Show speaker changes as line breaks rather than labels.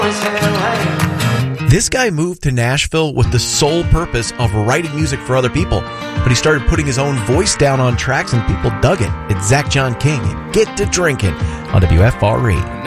This guy moved to Nashville with the sole purpose of writing music for other people, but he started putting his own voice down on tracks and people dug it. It's Zach John King. Get to Drinking on WFRE.